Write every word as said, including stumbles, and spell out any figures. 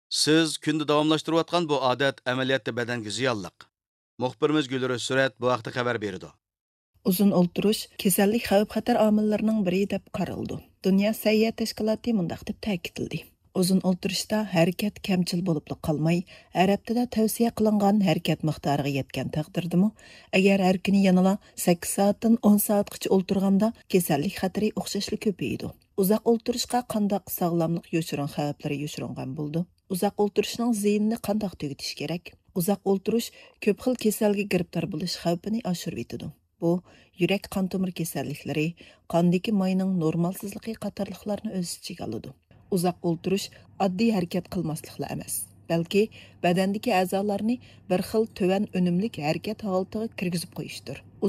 Siz kunda davomlashtirayotgan bu odat amaliyotda badanga ziyonliq. Muxbirimiz Gulru Surat bu haqda xabar berdi. Uzun o'ltirish kasallik xavf-xatar omillarining biri deb qaraldi. Dunyo səhiyyə təşkilatı mundaq deb ta'kidladi. Uzun o'ltirishda harakat kamchil bo'lib qolmay, arab tilida tavsiya qilingan harakat miqdoriga yetgan taqdirdimi, agar har kuni yanala sakkiz soatdan o'n soatgacha o'ltirganda kasallik xatari o'xshashli ko'paydi. Uzoq o'ltirishga qandaq sog'lomlik yoshirin xavflari yoshiringan bo'ldi. Uzoq o'ltirishning ziyinini qandaq tugutish kerak? Uzoq o'ltirish ko'p xil kasalga giribtor bo'lish xavfini oshirib etadi. Bu, yurak qon tomir kasalliklari, qondagi mayning normalsizligi qatorliqlarni o'z ichiga oladi. Uzoq o'ltirish oddiy harakat qilmaslikla emas, balki badandagi a'zolarni bir xil tuvan unumlik harakat holatiga kirgizib qo'yishdir.